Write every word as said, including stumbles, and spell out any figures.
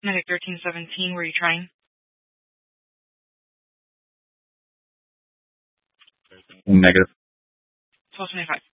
Medic thirteen seventeen, were you trying? Negative. twelve twenty-five.